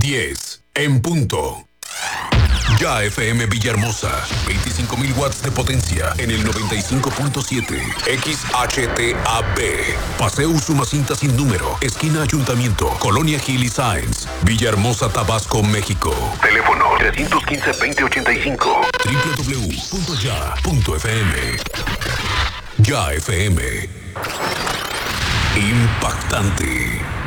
10 en punto. Ya FM Villahermosa, 25.000 watts de potencia en el 95.7. XHTAB. Paseo Usumacinta sin número, esquina Ayuntamiento, Colonia Gil y Sáenz, Villahermosa, Tabasco, México. Teléfono 315-2085. www.ya.fm. Ya FM. Impactante.